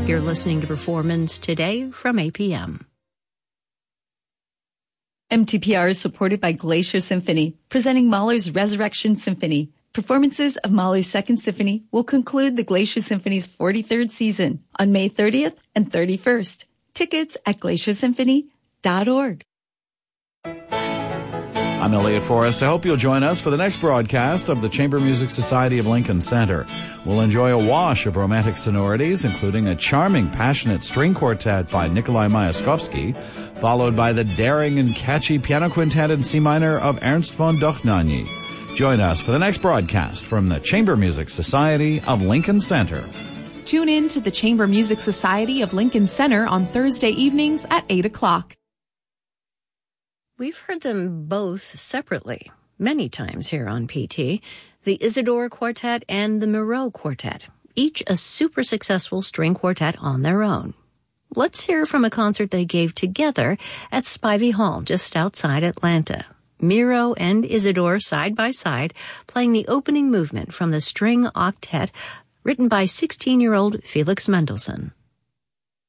You're listening to Performance Today from APM. MTPR is supported by Glacier Symphony, presenting Mahler's Resurrection Symphony. Performances of Mahler's Second Symphony will conclude the Glacier Symphony's 43rd season on May 30th and 31st. Tickets at glaciersymphony.org. I'm Elliot Forrest. I hope you'll join us for the next broadcast of the Chamber Music Society of Lincoln Center. We'll enjoy a wash of romantic sonorities, including a charming, passionate string quartet by Nikolai Myaskovsky, followed by the daring and catchy piano quintet in C minor of Ernst von Dochnany. Join us for the next broadcast from the Chamber Music Society of Lincoln Center. Tune in to the Chamber Music Society of Lincoln Center on Thursday evenings at 8 o'clock. We've heard them both separately many times here on PT, the Isidore Quartet and the Moreau Quartet, each a super successful string quartet on their own. Let's hear from a concert they gave together at Spivey Hall just outside Atlanta. Miro and Isidore side by side playing the opening movement from the string octet written by 16-year-old Felix Mendelssohn.